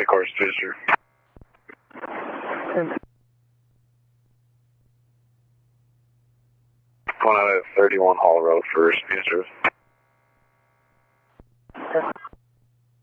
White Horse Fisher. Going out at 31 Hall Road for Speedster.